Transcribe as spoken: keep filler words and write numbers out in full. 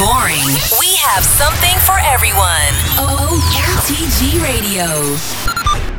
boring. We have something for everyone. O M T G Radio.